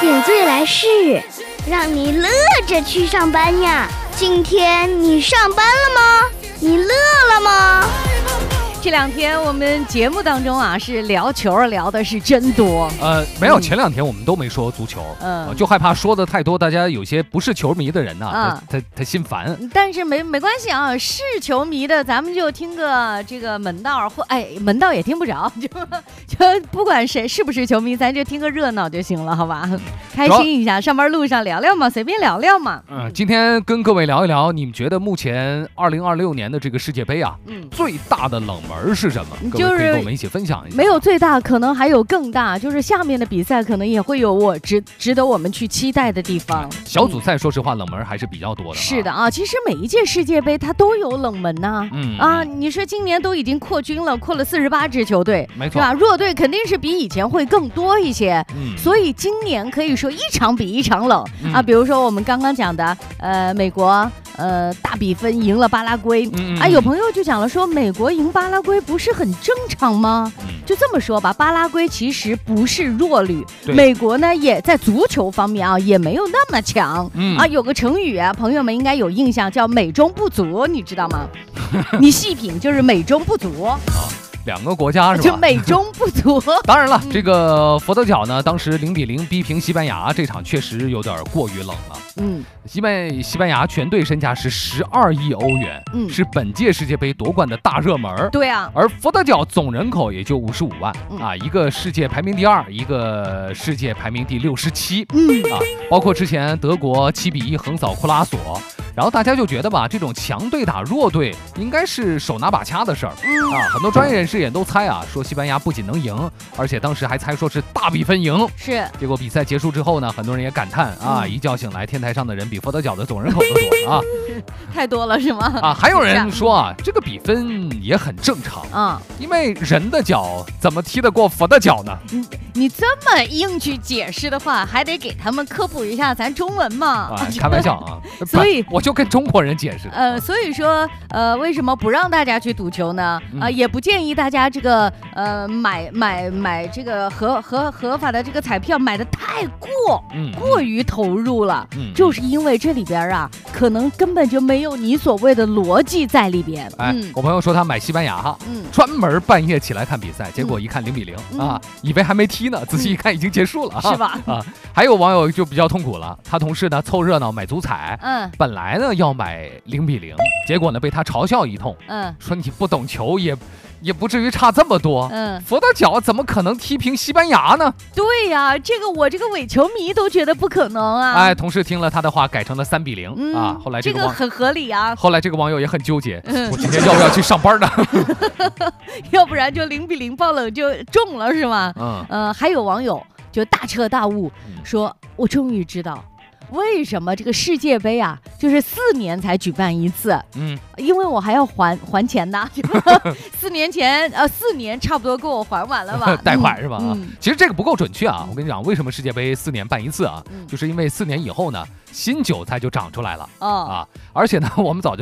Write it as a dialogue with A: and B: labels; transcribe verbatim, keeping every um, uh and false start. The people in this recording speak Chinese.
A: 点醉来世，让你乐着去上班呀！今天你上班了吗？你乐了吗？
B: 这两天我们节目当中啊，是聊球聊的是真多。
C: 呃，没有，前两天我们都没说足球，
B: 嗯，
C: 呃、就害怕说的太多，大家有些不是球迷的人呢、啊，
B: 嗯、
C: 他他他心烦。
B: 但是没没关系啊，是球迷的咱们就听个这个门道，或哎门道也听不着，就就不管谁是不是球迷，咱就听个热闹就行了，好吧？嗯、开心一下，上班路上聊聊嘛，随便聊聊嘛。
C: 嗯，今天跟各位聊一聊，你们觉得目前二零二六年的这个世界杯啊，嗯，最大的冷门是什么？
B: 就是
C: 可以跟我们一起分享一下。
B: 没有最大，可能还有更大，就是下面的比赛可能也会有我值值得我们去期待的地方。
C: 小组赛说实话冷门还是比较多的。
B: 是的啊，其实每一届世界杯它都有冷门呐、啊。嗯啊，你说今年都已经扩军了，扩了四十八支球队，
C: 没错，
B: 是吧？弱队肯定是比以前会更多一些。嗯，所以今年可以说一场比一场冷、嗯、啊。比如说我们刚刚讲的，呃，美国呃大比分赢了巴拉圭、嗯、啊，有朋友就讲了说，美国赢巴拉圭不是很正常吗？嗯、就这么说吧，巴拉圭其实不是弱旅，美国呢也在足球方面啊也没有那么强、嗯、啊。有个成语啊，朋友们应该有印象，叫美中不足，你知道吗？你细品就是美中不足。啊
C: 两个国家是吧？
B: 就美中不足。
C: 当然了，这个佛得角呢，当时零比零逼平西班牙，这场确实有点过于冷了。嗯，西班西班牙全队身价是十二亿欧元，嗯，是本届世界杯夺冠的大热门。
B: 对啊，
C: 而佛得角总人口也就五十五万、嗯、啊，一个世界排名第二，一个世界排名第六十七。嗯啊，包括之前德国七比一横扫库拉索。然后大家就觉得吧，这种强队打弱队应该是手拿把掐的事儿、嗯、啊，很多专业人士也都猜啊，说西班牙不仅能赢，而且当时还猜说是大比分赢。
B: 是，
C: 结果比赛结束之后呢，很多人也感叹啊，嗯、一觉醒来，天台上的人比佛得角的总人口都多啊，
B: 太多了是吗？
C: 啊，还有人说啊，这个比分也很正常啊，因为人的脚怎么踢得过佛得角呢？
B: 你你这么硬去解释的话，还得给他们科普一下咱中文嘛。
C: 啊，开玩笑啊，
B: 所以
C: 我就跟中国人解释。
B: 呃，所以说呃，为什么不让大家去赌球呢？啊、嗯呃，也不建议大家这个呃买买买这个合合合法的这个彩票买的太过、嗯、过于投入了、嗯，就是因为这里边啊，可能根本就没有你所谓的逻辑在里边。
C: 哎，嗯、我朋友说他买西班牙哈，嗯，专门半夜起来看比赛，结果一看零比零、嗯、啊，以为还没踢呢，仔细一看已经结束了，
B: 嗯、是吧？
C: 啊，还有网友就比较痛苦了，他同事呢凑热闹买足彩，嗯，本来呢要买零比零，结果呢被他嘲笑一通，嗯，说你不懂球也。也不至于差这么多，嗯，佛得角怎么可能踢平西班牙呢？
B: 对呀、啊，这个我这个伪球迷都觉得不可能啊！
C: 哎，同事听了他的话，改成了三比零、嗯、啊。后来这个、
B: 这个很合理啊。
C: 后来这个网友也很纠结，嗯、我今天要不要去上班呢？
B: 要不然就零比零爆冷就中了是吗？嗯呃，还有网友就大彻大悟，嗯、说我终于知道。为什么这个世界杯啊，就是四年才举办一次？嗯，因为我还要还还钱呢。四年前，呃，四年差不多给我还完了吧？
C: 贷款是吧？啊、嗯，其实这个不够准确啊。我跟你讲，为什么世界杯四年办一次啊？嗯、就是因为四年以后呢，新韭菜就长出来了、哦、啊，而且呢，我们早就。